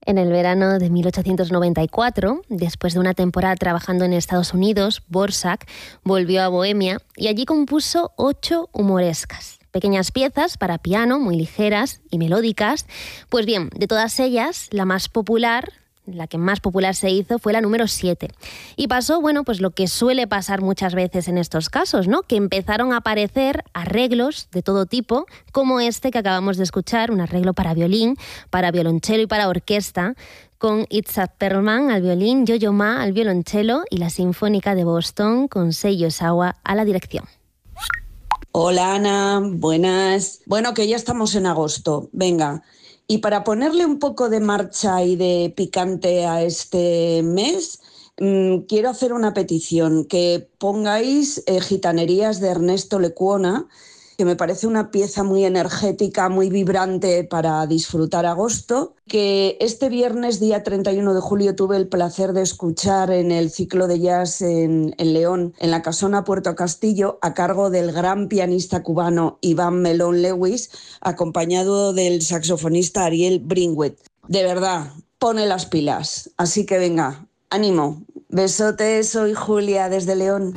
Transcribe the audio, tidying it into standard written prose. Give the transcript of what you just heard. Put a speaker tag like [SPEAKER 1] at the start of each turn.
[SPEAKER 1] En el verano de 1894, después de una temporada trabajando en Estados Unidos, Dvořák volvió a Bohemia y allí compuso 8 humorescas, pequeñas piezas para piano muy ligeras y melódicas. Pues bien, de todas ellas, la que más popular se hizo fue la número 7. Y pasó, pues lo que suele pasar muchas veces en estos casos, ¿no? Que empezaron a aparecer arreglos de todo tipo, como este que acabamos de escuchar, un arreglo para violín, para violonchelo y para orquesta, con Itzhak Perlman al violín, Yo-Yo Ma al violonchelo y la Sinfónica de Boston con Seiji Ozawa a la dirección.
[SPEAKER 2] Hola Ana, buenas. Bueno, que ya estamos en agosto, venga. Y para ponerle un poco de marcha y de picante a este mes, quiero hacer una petición, que pongáis Gitanerías de Ernesto Lecuona, que me parece una pieza muy energética, muy vibrante para disfrutar agosto, que este viernes, día 31 de julio, tuve el placer de escuchar en el ciclo de jazz en León, en la Casona Puerto Castillo, a cargo del gran pianista cubano Iván Melón Lewis, acompañado del saxofonista Ariel Bringwet. De verdad, pone las pilas. Así que venga, ánimo. Besotes, soy Julia desde León.